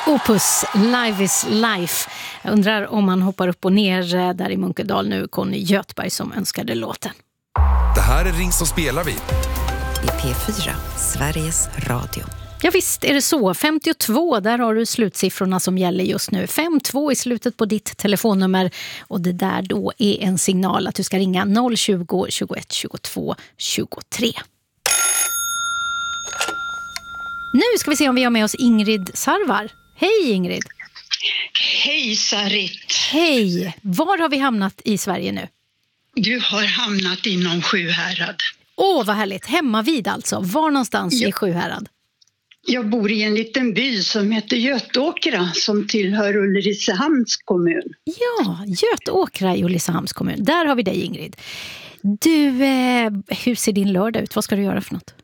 Opus, Live is Life. Jag undrar om man hoppar upp och ner där i Munkedal nu. Conny Göthberg som önskade låten. Det här är Ring så spelar vi. I P4, Sveriges Radio. Ja visst är det så. 52, där har du slutsiffrorna som gäller just nu. 52 i slutet på ditt telefonnummer. Och det där då är en signal att du ska ringa 020 21 22 23. Nu ska vi se om vi har med oss Ingrid Sarvar. Hej Ingrid! Hej Sarit! Hej! Var har vi hamnat i Sverige nu? Du har hamnat inom Sjuhärad. Åh, vad härligt. Hemma vid alltså. Var någonstans i Sjuhärad? Jag bor i en liten by som heter Götåkra som tillhör Ulricehamns kommun. Ja, Götåkra i Ulricehamns kommun. Där har vi dig Ingrid. Du, hur ser din lördag ut? Vad ska du göra för något?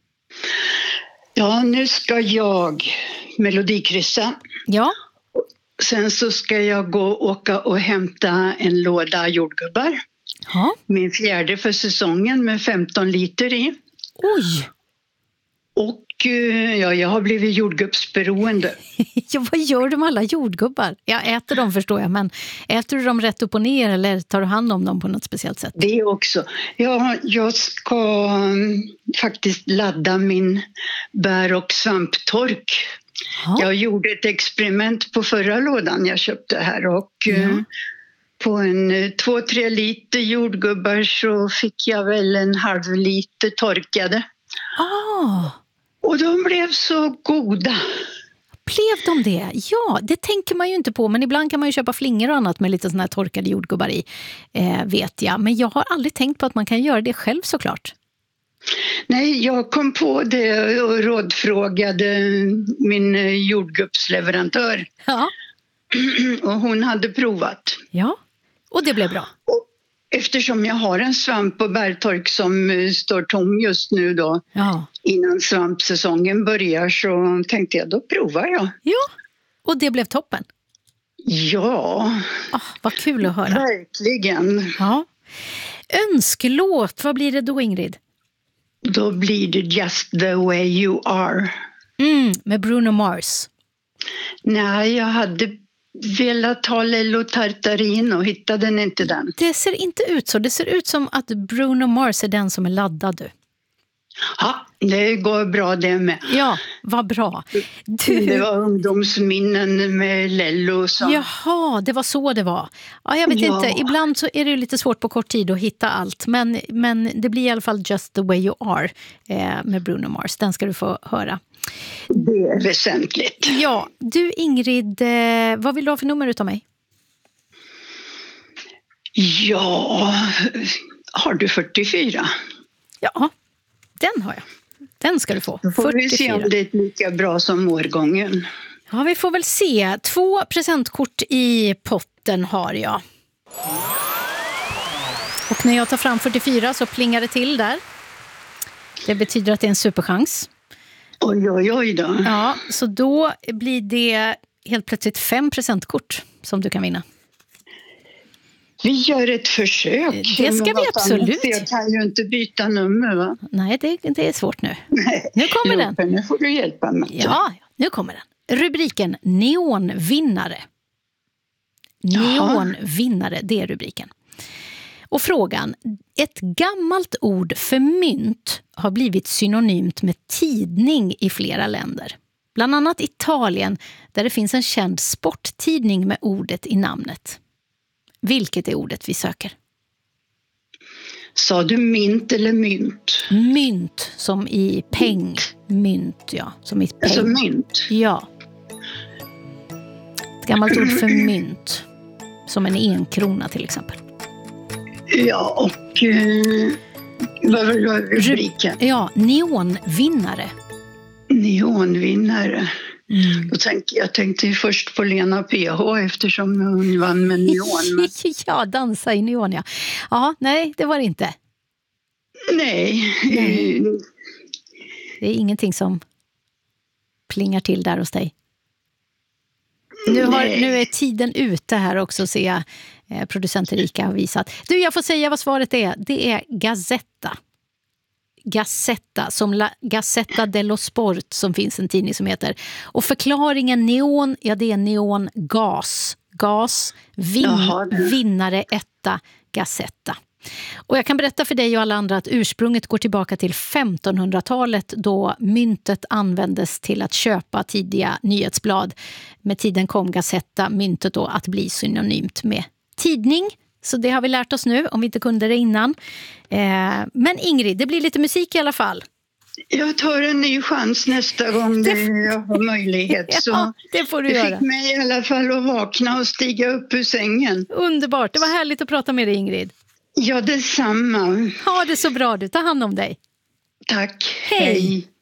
Ja, nu ska jag melodikryssa. Ja. Sen så ska jag åka och hämta en låda jordgubbar. Ja. Min 4:e för säsongen med 15 liter i. Oj! Och ja, jag har blivit jordgubbsberoende. Ja, vad gör du med alla jordgubbar? Jag äter dem förstår jag, men äter du dem rätt upp och ner eller tar du hand om dem på något speciellt sätt? Det också. Ja, jag ska faktiskt ladda min bär- och svamptork. Ja. Jag gjorde ett experiment på förra lådan jag köpte här och på en 2-3 liter jordgubbar så fick jag väl en halv liter torkade. Ah, Och de blev så goda. blev de det? Ja, det tänker man ju inte på, men ibland kan man ju köpa flingor och annat med lite såna här torkade jordgubbar i, vet jag. Men jag har aldrig tänkt på att man kan göra det själv såklart. Nej, jag kom på det och rådfrågade min jordgubbsleverantör. Ja. Och hon hade provat. Ja, och det blev bra. Och eftersom jag har en svamp- och bärtork som står tom just nu då, Ja. innan svampsäsongen börjar så tänkte jag, då provar jag. Ja, och det blev toppen. Ja, Vad kul att höra. verkligen. Ja. Önskelåt, vad blir det då Ingrid? Då blir det Just the way you are. Med Bruno Mars. Nej, jag hade velat ha Lello Tartarino, hittade den inte den. Det ser inte ut så. Det ser ut som att Bruno Mars är den som är laddad du. Ja, det går bra det med. Ja, vad bra. Det var ungdomsminnen med Lello. Så. Jaha, det var så det var. Ja, jag vet inte. Ibland så är det lite svårt på kort tid att hitta allt. Men det blir i alla fall Just the way you are med Bruno Mars. Den ska du få höra. Det är väsentligt. Ja, du Ingrid, vad vill du ha för nummer utav mig? Ja, har du 44? Ja, den har jag. Den ska du få. Då får 44. vi se om det är lika bra som årgången. Ja, vi får väl se. 2 presentkort i potten har jag. Och när jag tar fram 44 så plingar det till där. Det betyder att det är en superchans. Oj då. Ja, så då blir det helt plötsligt 5 presentkort som du kan vinna. Vi gör ett försök. Det ska vi absolut. Jag kan ju inte byta nummer, va? Nej, det är svårt nu. Nu kommer den. Nu får du hjälpa mig. Ja, nu kommer den. Rubriken Neonvinnare. Neonvinnare, det är rubriken. Och frågan, ett gammalt ord för mynt har blivit synonymt med tidning i flera länder. Bland annat Italien där det finns en känd sporttidning med ordet i namnet. Vilket är ordet vi söker? Sa du mint eller mynt? Mynt, som i peng. Mynt, ja. Som i peng. Alltså mynt? Ja. Ett gammalt ord för mynt. Som en 1 krona till exempel. Ja, och vad var rubriken? Ja, neonvinnare. Neonvinnare. Jag tänkte ju först på Lena PH eftersom hon vann med neon. Ja, dansa i neon, ja. Ja, nej, det var det inte. Nej. Det är ingenting som plingar till där hos dig. Nu är tiden ute här också, ser jag. Producent Erika har visat. Du, jag får säga vad svaret är. Det är Gazetta. Gazzetta, som La Gazzetta dello Sport, som finns en tidning som heter. Och förklaringen neon, ja det är neongas. Vinnare etta, Gazzetta. Och jag kan berätta för dig och alla andra att ursprunget går tillbaka till 1500-talet då myntet användes till att köpa tidiga nyhetsblad. Med tiden kom Gazzetta, myntet då, att bli synonymt med tidning. Så det har vi lärt oss nu, om vi inte kunde det innan. Men Ingrid, det blir lite musik i alla fall. Jag tar en ny chans nästa gång jag har möjlighet. Så ja, det får du göra. Det fick mig i alla fall att vakna och stiga upp ur sängen. Underbart, det var härligt att prata med dig, Ingrid. Ja, detsamma. Ha det så bra, du. Ta hand om dig. Tack. Hej.